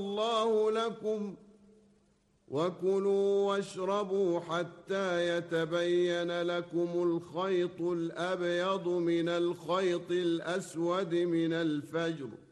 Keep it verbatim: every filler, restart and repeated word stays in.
الله لكم وكلوا واشربوا حتى يتبين لكم الخيط الأبيض من الخيط الأسود من الفجر